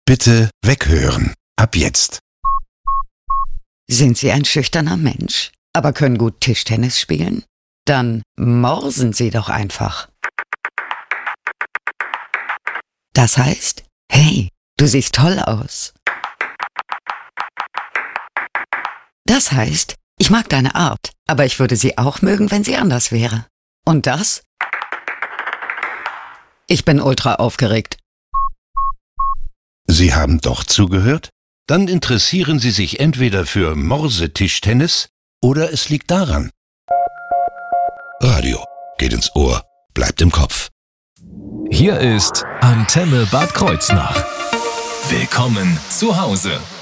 Bitte weghören. Ab jetzt. Sind Sie ein schüchterner Mensch, aber können gut Tischtennis spielen? Dann morsen Sie doch einfach. Das heißt, hey, du siehst toll aus. Das heißt, ich mag deine Art, aber ich würde sie auch mögen, wenn sie anders wäre. Und das? Ich bin ultra aufgeregt. Sie haben doch zugehört? Dann interessieren Sie sich entweder für Morsetischtennis oder es liegt daran. Radio geht ins Ohr, bleibt im Kopf. Hier ist Antenne Bad Kreuznach. Willkommen zu Hause.